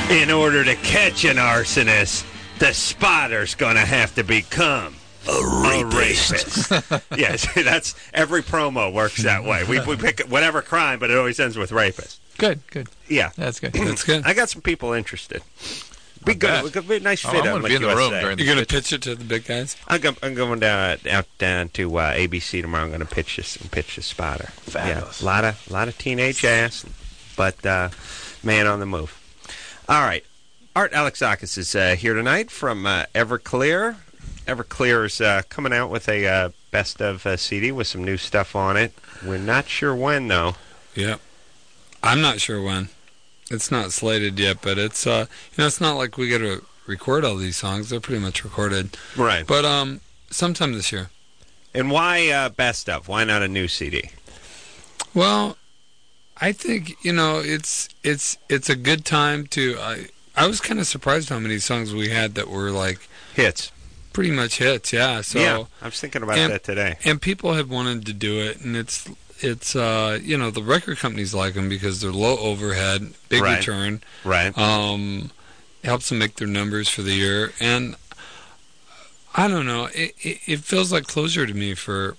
In order to catch an arsonist, the spotter's going to have to become a rapist. Yes, that's every promo works that way. We pick whatever crime, but it always ends with rapist. Good. Yeah, That's good. That's good. I got some people interested. Be good. It could be a nice fit. I'm going to be in the room during the You're going to pitch it to the big guys? I'm going down to ABC tomorrow. I'm going to pitch this spotter. Fabulous. Yeah, lot of teenage ass, but man on the move. All right, Art Alexakis is here tonight from Everclear. Everclear is coming out with a best of CD with some new stuff on it. We're not sure when though. Yep. I'm not sure when. It's not slated yet, but it's it's not like we got to record all these songs. They're pretty much recorded. Right. But sometime this year. And why best of? Why not a new CD? Well, I think it's a good time to. I was kind of surprised how many songs we had that were like Hits. pretty much hits. Yeah. So yeah, I was thinking about that today. And people have wanted to do it, and it's the record companies like them because they're low overhead, big return. Right. Helps them make their numbers for the year, and I don't know. It feels like closure to me for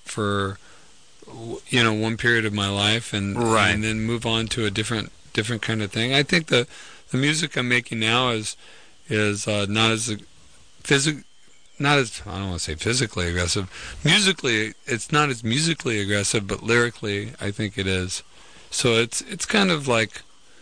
one period of my life, and then move on to a different kind of thing. I think the music I'm making now is not as not as, I don't want to say physically aggressive. Musically, it's not as musically aggressive, but lyrically, I think it is. So it's kind of like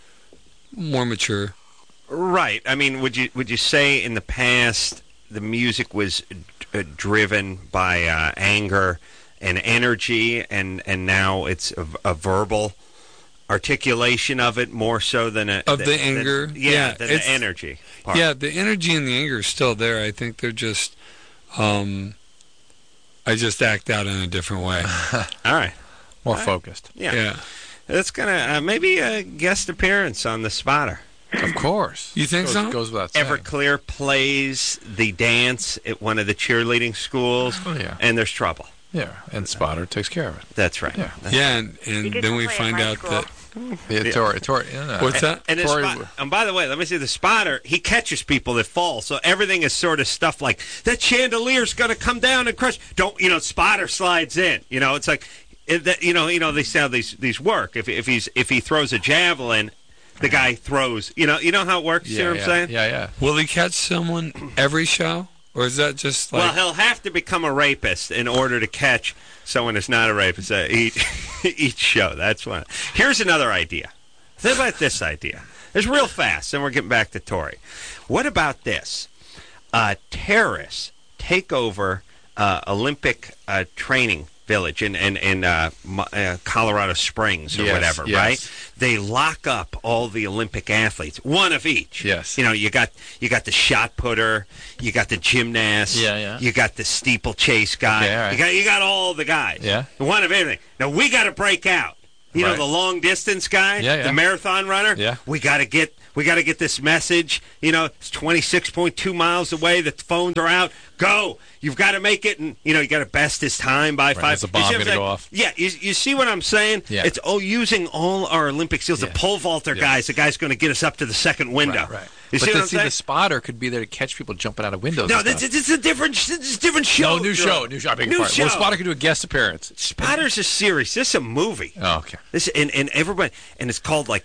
more mature. Right. I mean, would you say in the past the music was driven by anger and energy, and now it's a verbal articulation of it more so than the anger? Than the energy part. Yeah, the energy and the anger is still there. I think they're just, I just act out in a different way. All right. More focused. Yeah. That's going to maybe a guest appearance on The Spotter. Of course. You think so? Goes without saying. Everclear plays the dance at one of the cheerleading schools, and there's trouble. Yeah, and Spotter takes care of it. That's right. And then we find out that... Tori, what's that? And by the way, let me say, the Spotter, he catches people that fall, so everything is sort of stuff like, that chandelier's going to come down and crush. Spotter slides in. It's like, they say how these work. If he throws a javelin, the guy throws. You know how it works. You know what I'm saying? Yeah. Will he catch someone every show, or is that just like? Well, he'll have to become a rapist in order to catch someone that's not a rapist each show. That's one. Here's another idea. Think about this idea. It's real fast, and we're getting back to Tori. What about this? Terrorists take over Olympic training village in Colorado Springs or whatever, right? They lock up all the Olympic athletes, one of each. Yes. You got the shot putter, you got the gymnast, you got the steeplechase guy, you got all the guys. Yeah. One of everything. Now we got to break out. You know, the long distance guy, the marathon runner. Yeah. We got to get this message. It's 26.2 miles away. The phones are out. Go. You've got to make it, and you got to best his time by 5. There's a bomb going to go off. Yeah. You see what I'm saying? Yeah. It's using all our Olympic skills. The pole vaulter guys. The guy's going to get us up to the second window. Right. You see what I'm saying? The Spotter could be there to catch people jumping out of windows. No, it's a different show. No, new show. I beg your pardon. Well, Spotter could do a guest appearance. Spotter's a series. This is a movie. Oh, okay. This and everybody, and it's called like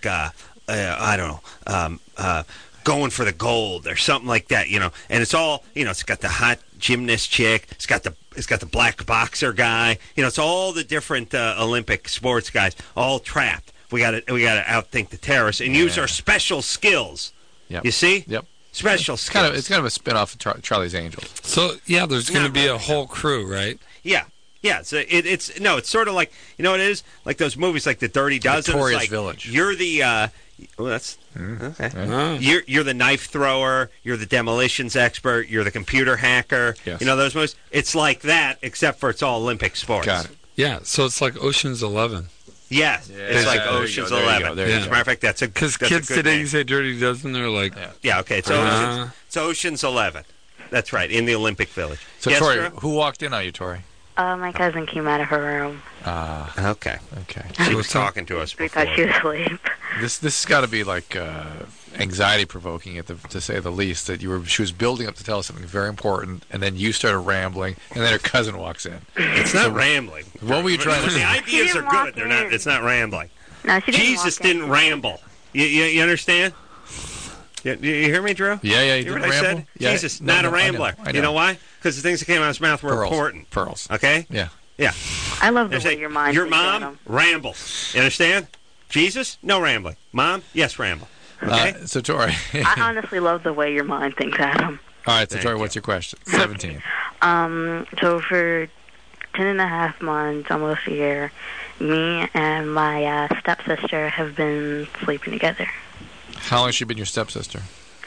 I don't know, Going for the Gold or something like that. And it's all it's got the hot gymnast chick. It's got the black boxer guy. It's all the different Olympic sports guys all trapped. We got to outthink the terrorists and use our special skills. Yep. You see? Yep. Special skills. It's kind of a spin-off of Charlie's Angels. So there's going to be a whole crew, right? Yeah. Yeah, so it's sort of like, what it is? Like those movies like The Dirty Dozen. Victoria's like, Village. You're the that's okay. You're the knife thrower, you're the demolitions expert, you're the computer hacker. Yes. Those movies? It's like that, except for it's all Olympic sports. Got it. Yeah, so it's like Ocean's 11. Yes, it's like Ocean's 11. As a matter of fact, that's a because kids today you say Dirty Dozen, they're like, okay, it's Ocean's 11. That's right, in the Olympic Village. So yes, Tori, who walked in on you, Tori? My cousin came out of her room. Okay. Okay. She was talking to us before. We thought she was asleep. This has got to be like anxiety provoking, to say the least. That she was building up to tell us something very important, and then you started rambling, and then her cousin walks in. It's not rambling. What were you trying to say? The ideas are good. They're not. It's not rambling. No, she didn't Jesus didn't ramble. You understand? You hear me, Drew? Yeah. You hear what I said? Yeah. Jesus, not a rambler. I know. You know why? Because the things that came out of his mouth were important. Pearls. Okay? Yeah. I love the way your mind. Your mom rambles. You understand? Jesus, no rambling. Mom, yes, ramble. Okay? So, Tori. I honestly love the way your mind thinks, Adam. All right, so Tori, what's your question? 17. So for 10.5 months, almost a year, me and my stepsister have been sleeping together. How long has she been your stepsister?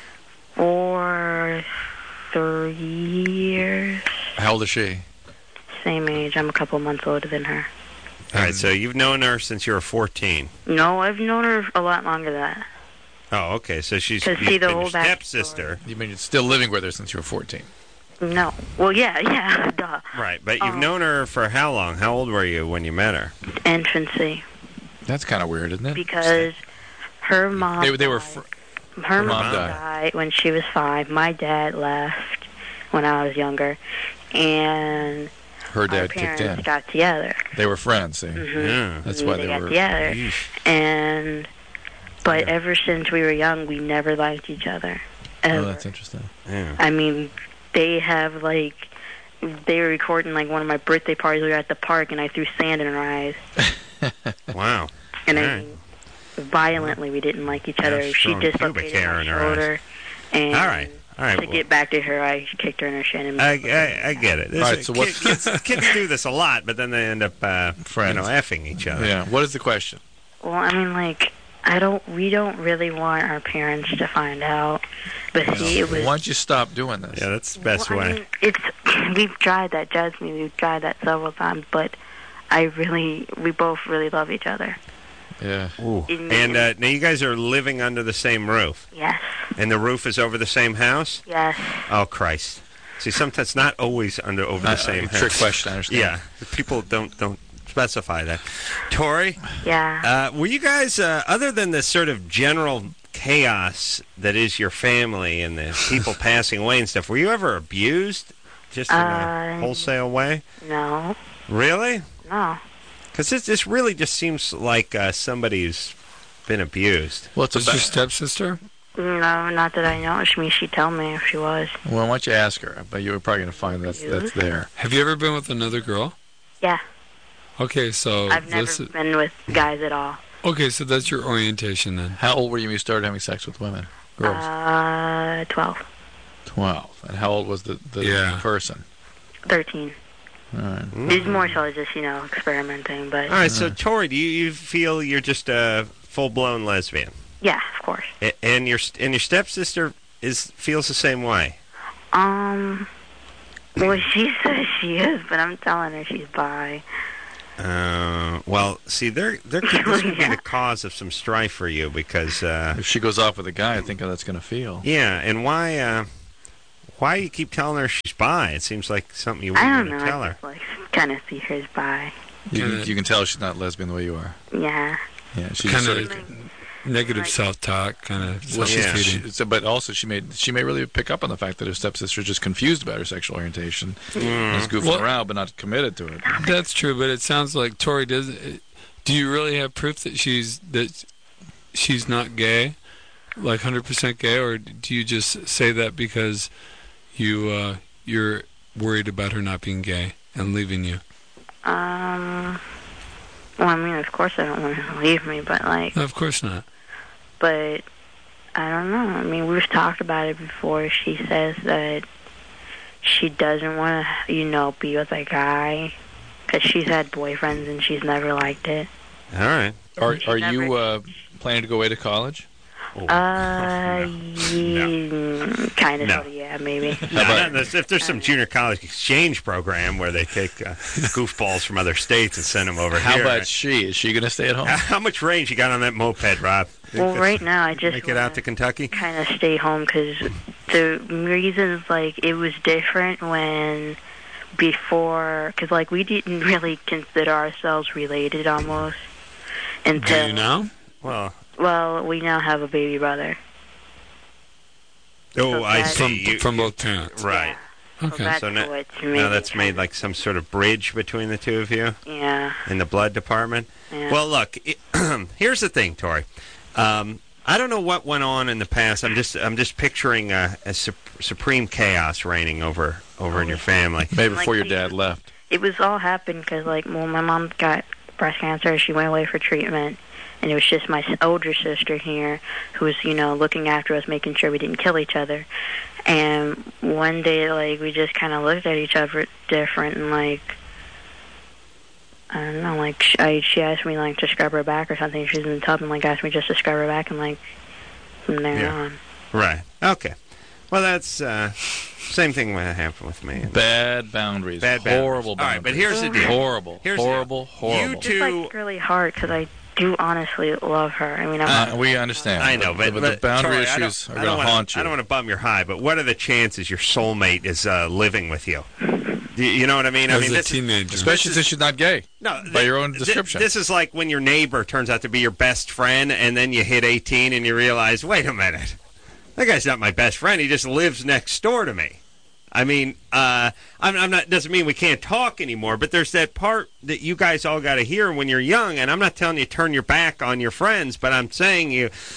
For 3 years. How old is she? Same age. I'm a couple months older than her. All right, so you've known her since you were 14. No, I've known her a lot longer than that. Oh, okay, so she's To see the been whole your stepsister. You mean you're still living with her since you were 14? No. Well, yeah, duh. Right, but you've known her for how long? How old were you when you met her? Infancy. That's kind of weird, isn't it? Because her mom... They were... Her mom died when she was 5. My dad left when I was younger. And... Her dad our kicked parents in. got together. They were friends, see? Mm-hmm. Yeah. That's why they they got were... together. Yeesh. But ever since we were young, we never liked each other. Ever. Oh, that's interesting. Yeah. I mean, they have, like... They were recording, like, one of my birthday parties. We were at the park, and I threw sand in her eyes. Wow. And All I right. mean, violently, we didn't like each other. Yeah, She throwing dislocated pubic hair my in her shoulder. And All right. to get back to her, I kicked her in her shin. And I get it. All right, so what- Kids do this a lot, but then they end up Friends. effing each other. Yeah. What is the question? Well, I mean, like, we don't really want our parents to find out. But see, it was... Why don't you stop doing this? Yeah, that's the best I way. mean, we've tried that, Jasmine. We've tried that several times, but we both really love each other. Yeah. Ooh. And now you guys are living under the same roof. Yes. And the roof is over the same house? Yes. Oh, Christ. See, sometimes it's not always over the same house. Trick question, I understand. Yeah. People don't specify that. Tori? Yeah. Were you guys, other than the sort of general chaos that is your family and the people passing away and stuff, were you ever abused just in a wholesale way? No. Really? No. Because this really just seems like somebody's been abused. Well, it's Was your stepsister? No, not that I know. I mean, she'd tell me if she was. Well, why don't you ask her? But you were probably going to find that's there. Have you ever been with another girl? Yeah. Okay, so I've never been with guys at all. Okay, so that's your orientation then. How old were you when you started having sex with women? Girls? 12. 12. And how old was the person? 13. All right. It's more so just, experimenting, but... All right, so Tori, do you feel you're just a full-blown lesbian? Yeah, of course. And your stepsister feels the same way? Well, she says she is, but I'm telling her she's bi. Well, see, this could be the cause of some strife for you because... if she goes off with a guy, I think how that's going to feel. Yeah, and why you keep telling her she's bi? It seems like something you wouldn't want to tell her. I just, kind of see her as bi. You can tell she's not lesbian the way you are. Yeah. Yeah, she's Kind sort of negative self-talk, kind of well, self-defeating. but also she may really pick up on the fact that her stepsister is just confused about her sexual orientation, is goofing around but not committed to it. That's true, but it sounds like Tori does. Do you really have proof that she's not gay, like 100% gay, or do you just say that because you're worried about her not being gay and leaving you? Well, I mean, of course I don't want her to leave me, but No, of course not. But I don't know. I mean, we've talked about it before. She says that she doesn't want to, be with a guy because she's had boyfriends and she's never liked it. All right. Are you planning to go away to college? Kind of, No. yeah, maybe. If there's some junior college exchange program where they take goofballs from other states and send them over here. How about she? Is she going to stay at home? How much range you got on that moped, Rob? Well, right now I just make it out to Kentucky. Kind of stay home because the reasons it was different when before because we didn't really consider ourselves related almost until. Do you now? Well, Well, we now have a baby brother. Oh, So I that- see. From both parents. Right. So Okay. that's So now, what's now that's made like some sort of bridge between the two of you Yeah. in the blood department. Yeah. Well, look, here's the thing, Tori. I don't know what went on in the past. I'm just picturing a supreme chaos reigning over in your family. Maybe Like, before your dad left. It was all happened because, like, when my mom got breast cancer, she went away for treatment, and it was just my older sister here who was, looking after us, making sure we didn't kill each other. And one day, like, we just kind of looked at each other different, and, like, I don't know, like, she asked me, like, to scrub her back or something. She was in the tub and, like, asked me just to scrub her back, and, like, from there on. Right. Okay. Well, that's same thing that happened with me. Bad boundaries. Bad boundaries. Horrible All right, boundaries. but here's the deal. Horrible. Here's the horrible. deal. Horrible. You two- It's, like, really hard because I do honestly love her. I mean, We understand. I know, but the boundary Tori, issues are going to haunt you. I don't want to bum your high, but what are the chances your soulmate is living with you? You know what I mean? As I mean, a this is- teenager. Especially since she's not gay. No, by your own description. This is like when your neighbor turns out to be your best friend, and then you hit 18 and you realize, wait a minute, that guy's not my best friend. He just lives next door to me. I mean, I'm not. Doesn't mean we can't talk anymore, but there's that part that you guys all got to hear when you're young. And I'm not telling you to turn your back on your friends, but I'm saying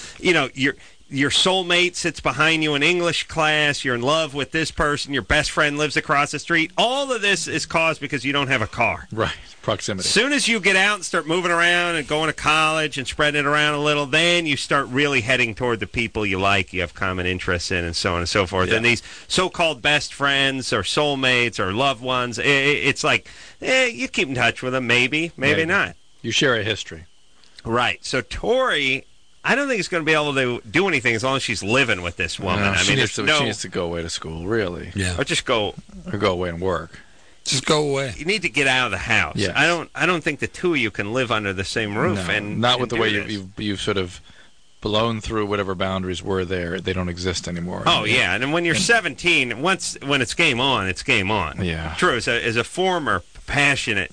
your soulmate sits behind you in English class. You're in love with this person. Your best friend lives across the street. All of this is caused because you don't have a car. Right. Proximity. As soon as you get out and start moving around and going to college and spreading it around a little, then you start really heading toward the people you like, you have common interests in, and so on and so forth. Yeah. And these so-called best friends or soulmates or loved ones, it's like, you keep in touch with them, maybe not. You share a history. Right. So Tori, I don't think it's going to be able to do anything as long as she's living with this woman. No, I she mean, needs there's she needs to go away to school, really. Yeah. or just go. Or go away and work. Just go away. You need to get out of the house. Yes. I don't think the two of you can live under the same roof. No, and not with and the way do this. you've sort of blown through whatever boundaries were there. They don't exist anymore. Oh yeah, and then when you're 17, when it's game on, it's game on. Yeah. True. As a former passionate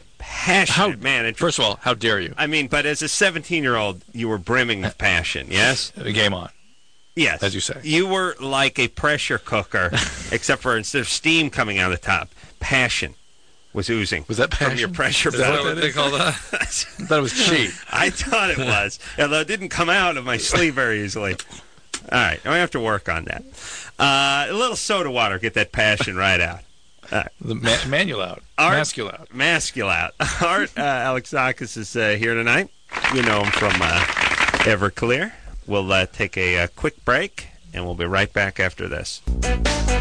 man. First of all, how dare you? I mean, but as a 17-year-old, you were brimming with passion. Yes. Game on. Yes. As you say. You were like a pressure cooker, except for instead of steam coming out of the top, passion was oozing. Was that passion? From your pressure Is that belt? what they call that? I thought it was cheap. I thought it was, although it didn't come out of my sleeve very easily. All right, I have to work on that. A little soda water, get that passion right out. The manual out. Mascule out. Mascule out. Art Alexakis is here tonight. You know him from Everclear. We'll take a quick break, and we'll be right back after this.